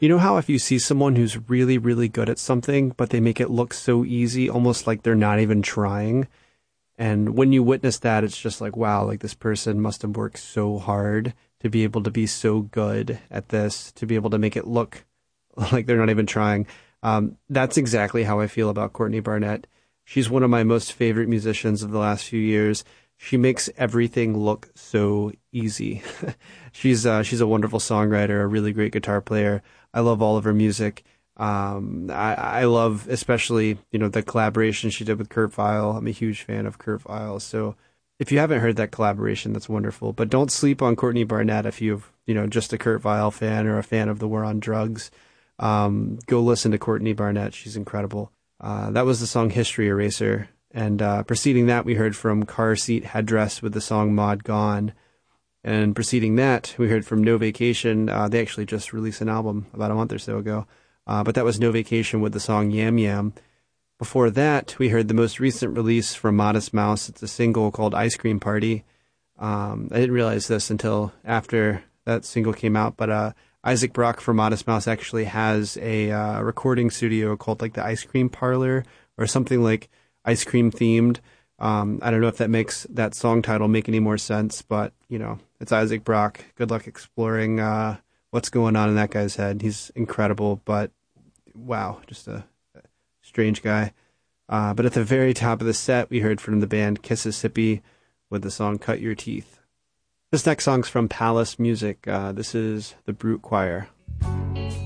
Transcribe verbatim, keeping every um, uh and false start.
You know how if you see someone who's really, really good at something, but they make it look so easy, almost like they're not even trying. And when you witness that, it's just like, wow, like this person must have worked so hard to be able to be so good at this, to be able to make it look like they're not even trying. Um, that's exactly how I feel about Courtney Barnett. She's one of my most favorite musicians of the last few years. She makes everything look so easy. she's uh, she's a wonderful songwriter, a really great guitar player. I love all of her music. Um, I, I love especially, you know, the collaboration she did with Kurt Vile. I'm a huge fan of Kurt Vile. So if you haven't heard that collaboration, that's wonderful. But don't sleep on Courtney Barnett if you've, you know, just a Kurt Vile fan or a fan of the War on Drugs. Um, go listen to Courtney Barnett. She's incredible. Uh, that was the song History Eraser. And uh, preceding that, we heard from Car Seat Headdress with the song Mod Gone. And preceding that, we heard from No Vacation. Uh, they actually just released an album about a month or so ago. Uh, but that was No Vacation with the song Yam Yam. Before that, we heard the most recent release from Modest Mouse. It's a single called Ice Cream Party. Um, I didn't realize this until after that single came out, but uh, Isaac Brock from Modest Mouse actually has a uh, recording studio called like the Ice Cream Parlor or something like ice cream themed. Um, I don't know if that makes that song title make any more sense, but you know, it's Isaac Brock. Good luck exploring uh, what's going on in that guy's head. He's incredible, but wow, just a, a strange guy. Uh, but at the very top of the set, we heard from the band Kississippi with the song Cut Your Teeth. This next song's from Palace Music. Uh, this is the Brute Choir.